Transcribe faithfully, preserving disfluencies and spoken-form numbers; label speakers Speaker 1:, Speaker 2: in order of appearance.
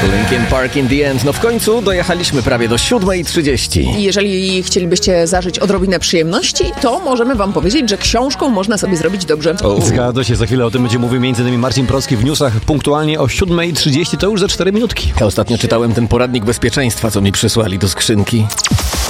Speaker 1: Linkin Park in the End. No w końcu dojechaliśmy prawie do siódmej trzydzieści.
Speaker 2: Jeżeli chcielibyście zażyć odrobinę przyjemności, to możemy wam powiedzieć, że książką można sobie zrobić dobrze.
Speaker 3: O. Zgadza się, za chwilę o tym będzie mówił między innymi Marcin Proski w newsach punktualnie o siódmej trzydzieści, to już za cztery minutki.
Speaker 1: Ja ostatnio czytałem ten poradnik bezpieczeństwa, co mi przysłali do skrzynki.